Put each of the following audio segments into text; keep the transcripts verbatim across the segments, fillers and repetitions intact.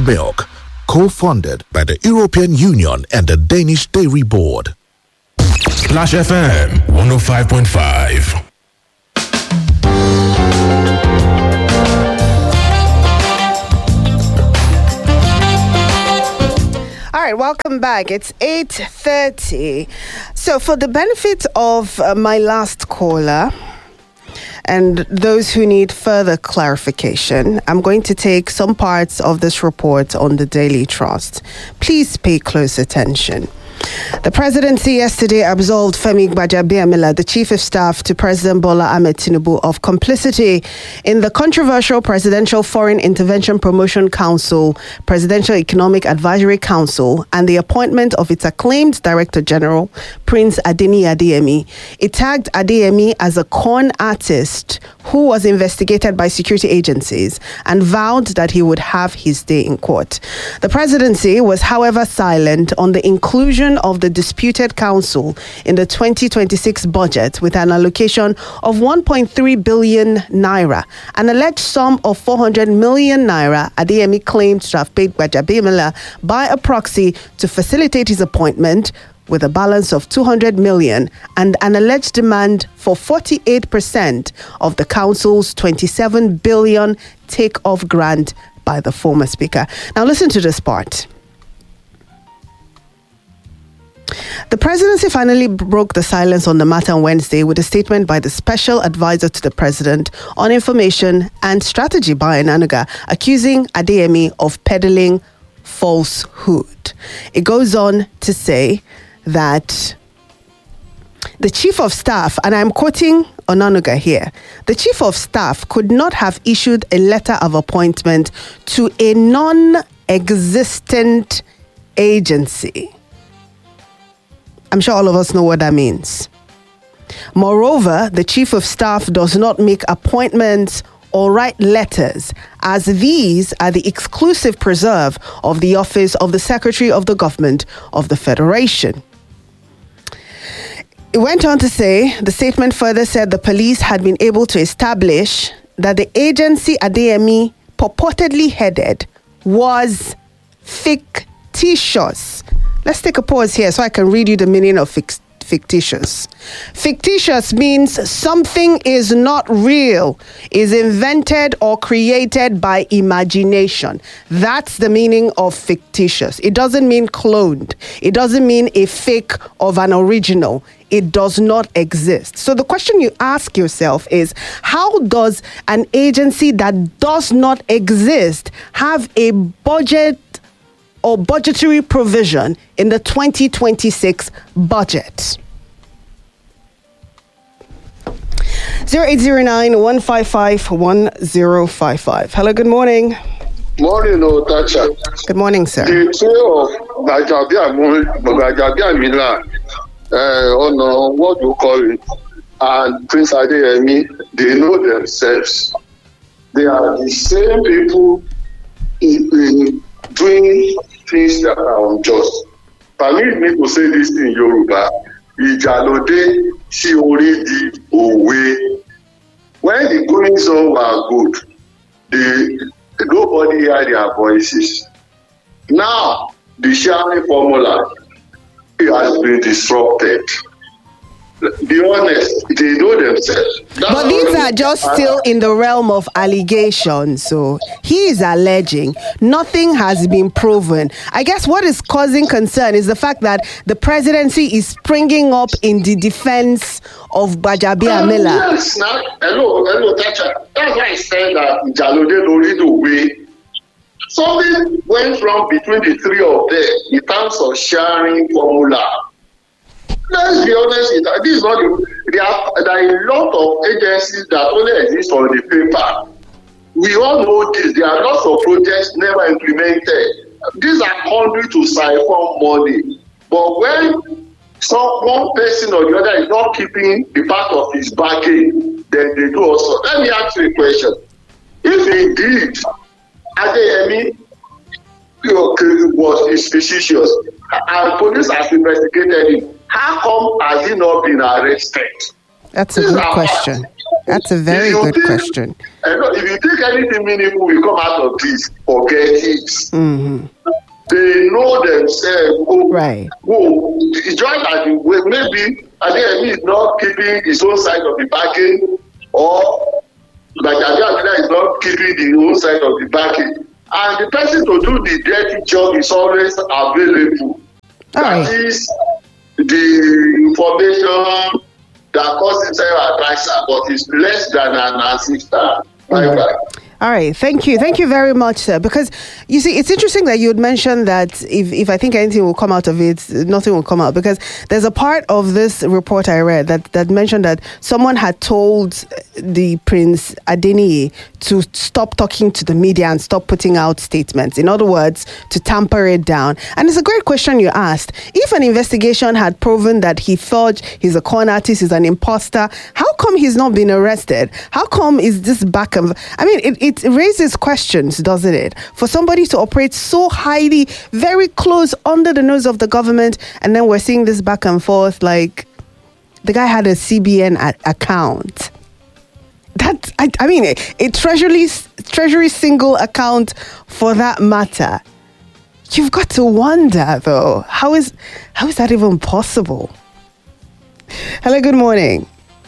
milk, co-funded by the European Union and the Danish Dairy Board. Splash F M one oh five point five. All right, welcome back. It's eight thirty. So for the benefit of uh, my last caller and those who need further clarification, I'm going to take some parts of this report on the Daily Trust. Please pay close attention. The presidency yesterday absolved Femi Gbajabiamila, the chief of staff to President Bola Ahmed Tinubu, of complicity in the controversial Presidential Foreign Intervention Promotion Council, Presidential Economic Advisory Council, and the appointment of its acclaimed Director General, Prince Adeni Adeyemi. It tagged Adeyemi as a con artist who was investigated by security agencies and vowed that he would have his day in court. The presidency was, however, silent on the inclusion of the disputed council in the twenty twenty-six budget with an allocation of one point three billion naira. An alleged sum of four hundred million naira Adeyemi claimed to have paid Gbajabiamila by a proxy to facilitate his appointment, with a balance of two hundred million and an alleged demand for forty-eight percent of the council's twenty-seven billion take-off grant by the former speaker. Now listen to this part. The presidency finally broke the silence on the matter on Wednesday with a statement by the special advisor to the president on information and strategy, Bayo Onanuga, accusing Adeyemi of peddling falsehood. It goes on to say that the chief of staff, and I'm quoting Onanuga here, the chief of staff could not have issued a letter of appointment to a non-existent agency. I'm sure all of us know what that means. Moreover, the chief of staff does not make appointments or write letters, as these are the exclusive preserve of the office of the Secretary of the Government of the Federation. It went on to say, the statement further said the police had been able to establish that the agency Adeyemi purportedly headed was fictitious. Let's take a pause here so I can read you the meaning of fic- fictitious. Fictitious means something is not real, is invented or created by imagination. That's the meaning of fictitious. It doesn't mean cloned. It doesn't mean a fake of an original. It does not exist. So the question you ask yourself is, how does an agency that does not exist have a budget or budgetary provision in the twenty twenty-six budget? zero eight zero nine, one five five, one zero five five. Hello, good morning. Morning, Otacha. Good morning, sir. The two of Gbajabiamila, uh, oh no, what do you call it, and Prince Adeyemi, they know themselves. They are the same people in, in doing things that are unjust. Permit me to say this in Yoruba. Ijalode si ori di owe. When the goings on were good, the nobody heard their voices. Now the sharing formula has been disrupted. Be honest, they know themselves. That's but these are just still in the realm of allegations. So he is alleging. Nothing has been proven. I guess what is causing concern is the fact that the presidency is springing up in the defense of Gbajabiamila. Um, yes, now, hello, hello, Thatcher. That's why I said that Jalode Lori the way. Something went wrong between the three of them in terms of sharing formula. Let's be honest, this is not the, there, are, there are a lot of agencies that only exist on the paper. We all know this. There are lots of projects never implemented. These are conduit to siphon money. But when some one person or the other is not keeping the part of his bargain, then they do also. Let me ask you a question. If indeed Adeyemi was suspicious and police has investigated him, how come has he not been arrested? That's a good question. That's a very good question. And look, if you think anything meaningful will come out of this, forget it. Mm-hmm. They know themselves. Oh, Right. Oh, it's just that the- maybe Adeyemi is not keeping his own side of the bargain, or like Adeyemi is not keeping the own side of the bargain. And the person to do the dirty job is always available. All That right. is the information that causes himself advisor, but it's less than an assistant. Bye-bye. All right, thank you, thank you very much, sir. Because you see, it's interesting that you had mentioned that if, if I think anything will come out of it, nothing will come out. Because there's a part of this report I read that, that mentioned that someone had told the Prince Adeniyi to stop talking to the media and stop putting out statements. In other words, to tamper it down. And it's a great question you asked. If an investigation had proven that he thought he's a con artist, he's an imposter, how come he's not been arrested? How come is this back and I mean, it, it raises questions, doesn't it? For somebody to operate so highly, very close under the nose of the government, and then we're seeing this back and forth. Like the guy had a C B N a- account. That I, I mean, a, a treasury treasury single account for that matter. You've got to wonder, though, how is how is that even possible? Hello, good morning.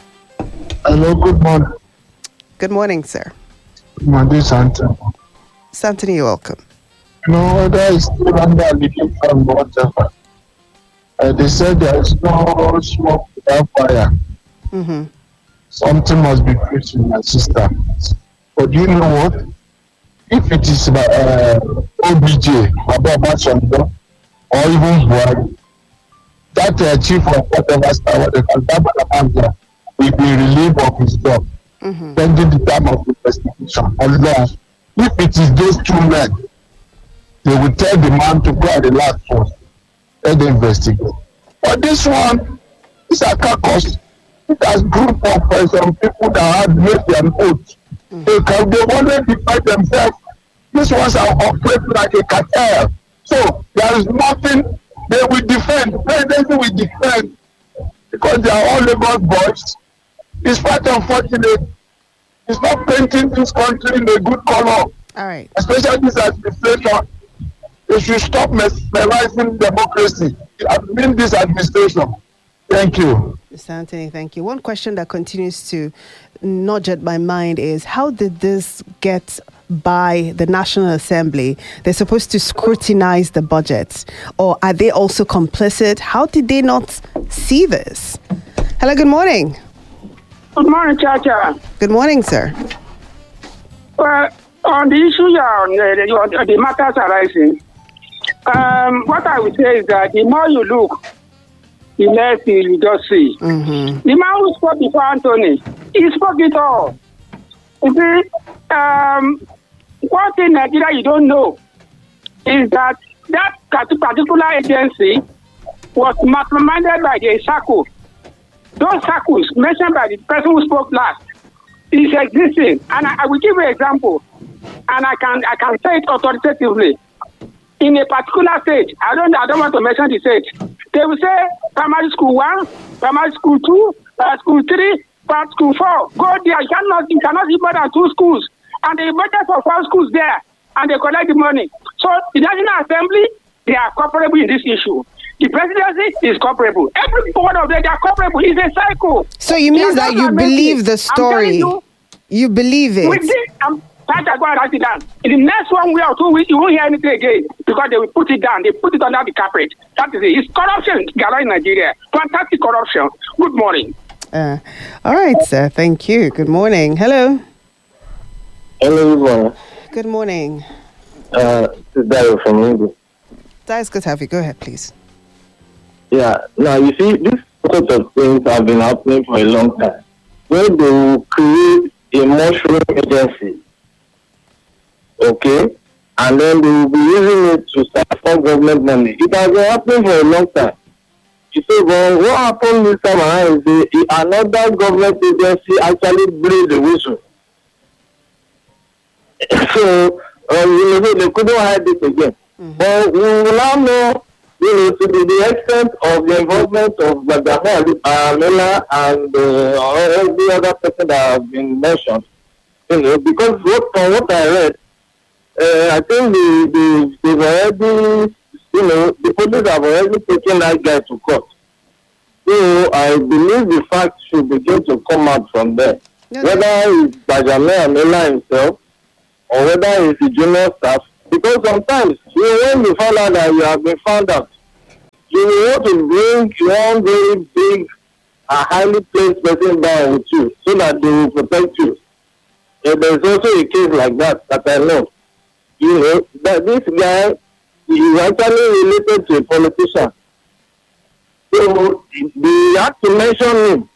Hello, good morning. Good morning, sir. My name is Anthony. Santini, you're welcome. You know, whether it's still under allegation or whatever, uh, they said there is no smoke without fire. Mm-hmm. Something must be preached in my sister. But do you know what? If it is uh, O B J, Baba Obasanjo, or even Buhari, that uh, chief of whatever star, whatever, that will be relieved of his job. Mm-hmm. Pending the time of investigation. Unless, if it is those two men, they will tell the man to go and relax first. Let them investigate. But this one is a carcass. It has group of uh, some people that have made their votes. Mm-hmm. They can they want to defend themselves. These ones are operating like a cartel. So there is nothing they will defend. The presidency will defend because they are all Lagos boys. It's quite unfortunate. It's not painting this country in a good color. All right. Especially this administration. They should stop mesmerizing democracy. I mean this administration. Thank you. Mister Anthony, thank you. One question that continues to nudge at my mind is, how did this get by the National Assembly? They're supposed to scrutinize the budget. Or are they also complicit? How did they not see this? Hello, good morning. Good morning, Chacha. Good morning, sir. Well, on the issue on the, the matters arising, um, what I would say is that the more you look, the less you just see. Mm-hmm. The man who spoke before Anthony, he spoke it all. You see, um, one thing in Nigeria you don't know is that that particular agency was masterminded by the circle. Those circles mentioned by the person who spoke last is existing, and I, I will give you an example, and I can I can say it authoritatively. In a particular stage, I don't I don't want to mention the stage. They will say primary school one, primary school two, uh, school three, but school four. Go there. You cannot you cannot see more than two schools, and the budget for four schools there, and they collect the money. So the National Assembly, they are comparable in this issue. The presidency is comparable. Every one of them, they are comparable. It's a cycle. So you mean that you believe the story? You, you believe it? With this, I'm trying to go and write it down. In the next one week or two weeks, you won't hear anything again because they will put it down. They put it under the carpet. That is it. It's corruption galore in Nigeria. Fantastic corruption. Good morning. Uh, all right, sir. Thank you. Good morning. Hello. Hello, everyone. Good morning. Uh, this is Dario from England. That's good to have you. Go ahead, please. Yeah, now you see, this sort of things have been happening for a long time. Where they will create a mushroom agency, okay, and then they will be using it to siphon government money. It has been happening for a long time. You see, well, what happened this time around is the, another government agency actually blew the whistle. So, um, you know, they couldn't hide it again. Mm-hmm. But we will now know, you know, to the, the extent of the involvement of Gbagamo uh, Mela and uh, every other person that have been mentioned, You know, because what from what I read, uh, I think the, the they've already, you know, the police have already taken that guy to court. So I believe the facts should begin to come out from there. Okay. Whether it's Benjamin Amila himself or whether it's the junior staff. Because sometimes, you know, when you find out that you have been found out, you want to bring one very big, a highly placed person down with you so that they will protect you. And there's also a case like that that I know. You know, that this guy is actually related to a politician. So they have to mention him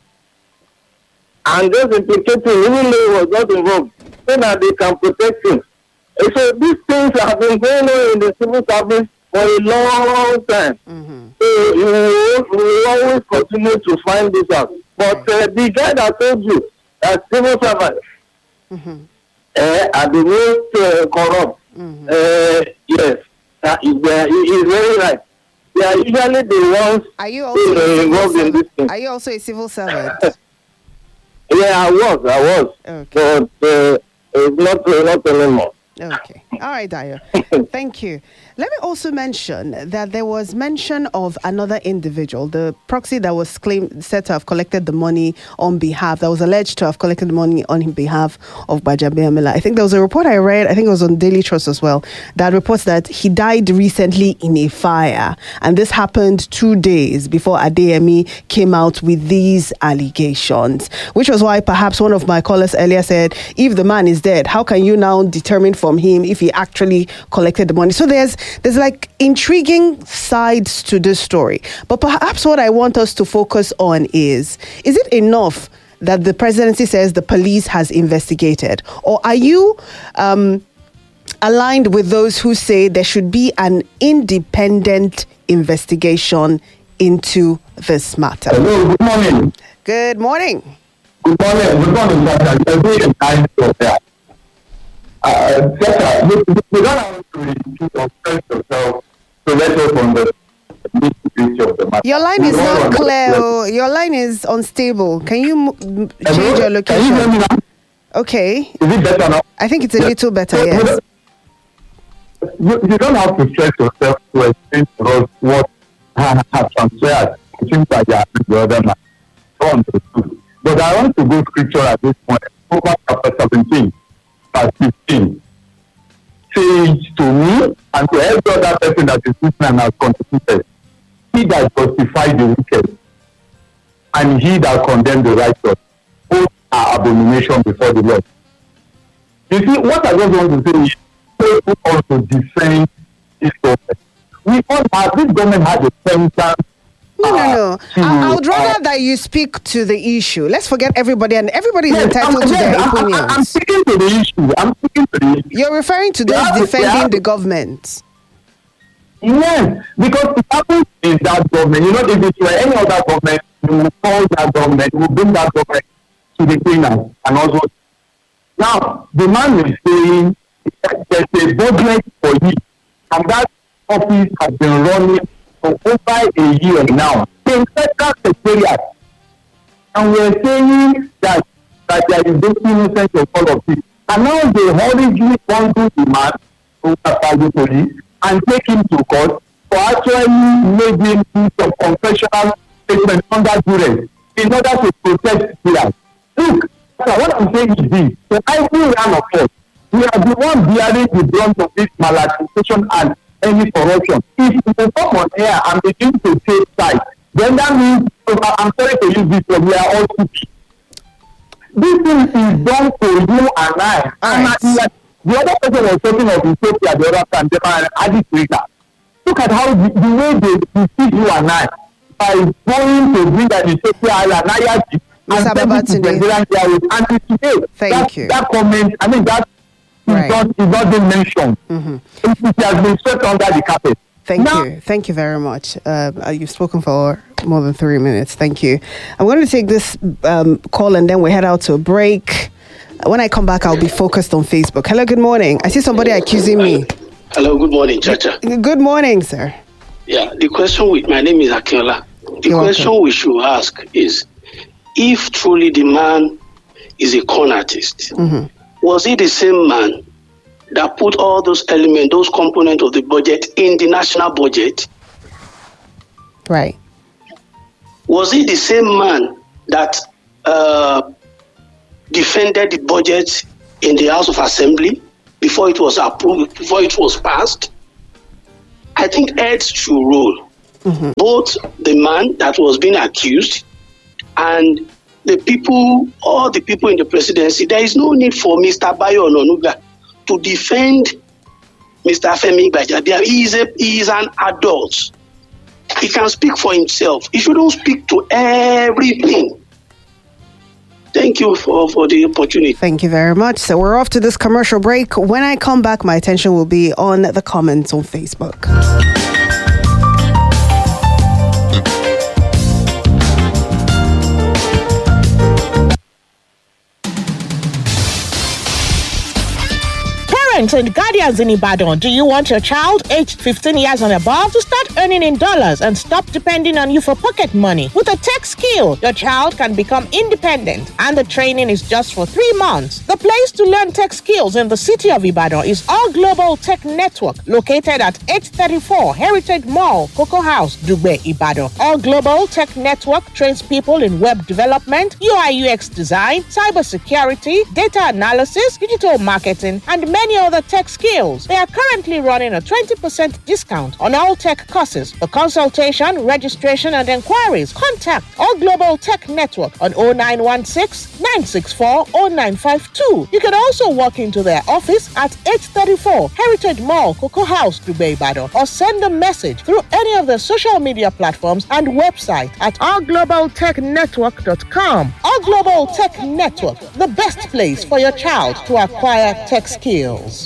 and just implicate him even though he was not involved so that they can protect him. And so these things have been going on in the civil service for a long time. Mm-hmm. So you will, will always continue to find this out. But uh, the guy that told you that civil servants mm-hmm. uh, are the most uh, corrupt, mm-hmm. uh, yes, uh, he is very right. They are usually the ones are you also uh, involved in this thing. Are you also a civil servant? Yeah, I was, I was. Okay. But uh, it's not, uh, not anymore. Okay. All right, Dayo. Thank you. Let me also mention that there was mention of another individual, the proxy that was claimed said to have collected the money on behalf, that was alleged to have collected the money on behalf of Benjamin Amila. I think there was a report I read, I think it was on Daily Trust as well, that reports that he died recently in a fire. And this happened two days before Adeyemi came out with these allegations, which was why perhaps one of my callers earlier said, if the man is dead, how can you now determine from him if he actually collected the money? So there's There's like intriguing sides to this story. But perhaps what I want us to focus on is, is it enough that the presidency says the police has investigated? Or are you um, aligned with those who say there should be an independent investigation into this matter? Hello, good morning. Good morning. Good morning. Good morning, Doctor. Uh, Tessa, you, you don't have to repeat or express yourself to let us understand the nitty-gritty of the matter. Your line is not clear. Oh. Your line is unstable. Can you m- change your location? Can you hear me now? Okay. Is it better now? I think it's a yes. little better, you, yes. You, you don't have to stress yourself to explain to us what has transpired between Taja and the other man. But I want to go scripture at this point. Over chapter seventeen. Verse fifteen says to me and to every other person that is listening and has contributed, he that justified the wicked and he that condemned the righteous, both are abomination before the Lord. You see, what I just want to say is, people also defend this government. We all have, this government has a sentence. No, no, no. To, I, I would rather uh, that you speak to the issue. Let's forget everybody, and everybody is yes, entitled I'm, to yes, their I'm, opinions. I'm, I'm speaking to the issue. I'm speaking to the issue. You're referring to those yeah, defending yeah. the government. Yes, because it happens in that government. You know, if it were any other government, you will call that government, you will bring that government to the cleaners and also. Now, the man is saying there's a budget for you, and that office has been running for over a year now. In federal secretariat, and we're saying that that there is no innocence of all of this. And now they hurriedly bundle the man to the police and take him to court for actually making some confessional statement under duress in order to protect players. Look, what I'm saying is this: for every round of us, we are the one bearing the brunt of this maladministration and any corruption. If you come on air and begin to take sides, then that means, I'm sorry to use this word, we are all stupid. This thing is done for you and I. And right. I, the other person was talking of Ethiopia the other time, and Addis Ababa. Look at how the, the way they see you and I by going to bring an Ethiopia island, Nayati, and send it to Nigerian Airways. And today, Thank that, you. that comment, I mean, that Right. It's, not, it's not been mentioned. Mm-hmm. It, it has been swept under the carpet. Thank now, you. Thank you very much. Uh, you've spoken for more than three minutes. Thank you. I'm going to take this um, call and then we head out to a break. When I come back, I'll be focused on Facebook. Hello, good morning. I see somebody accusing me. Hello, good morning, Chacha. Good morning, sir. Yeah, the question, with, my name is Akiola. The You're question welcome. we should ask is, if truly the man is a con artist, mm-hmm. was he the same man that put all those elements, those components of the budget in the national budget? Right. Was he the same man that uh, defended the budget in the House of Assembly before it was approved, before it was passed? I think heads should roll. Mm-hmm. Both the man that was being accused and the people, all the people in the presidency. There is no need for Mister Bayo Ononuga to defend Mister Femi Gbajabiamila. He is a, he is an adult. He can speak for himself. He shouldn't speak to everything. Thank you for, for the opportunity. Thank you very much. So we're off to this commercial break. When I come back, my attention will be on the comments on Facebook. Parents and guardians in Ibadan, do you want your child aged fifteen years and above to start earning in dollars and stop depending on you for pocket money? With a tech skill, your child can become independent, and the training is just for three months. The place to learn tech skills in the city of Ibadan is All Global Tech Network, located at eight thirty-four Heritage Mall, Cocoa House, Dugbe, Ibadan. All Global Tech Network trains people in web development, U I U X design, cybersecurity, data analysis, digital marketing, and many other tech skills. They are currently running a twenty percent discount on all tech courses. For consultation, registration, and inquiries, contact All Global Tech Network on oh nine one six, nine six four, oh nine five two. You can also walk into their office at eight thirty-four Heritage Mall, Cocoa House, Dugbe, Ibadan, or send a message through any of their social media platforms and website at all global tech network dot com. All Global Tech Network, the best place for your child to acquire tech skills.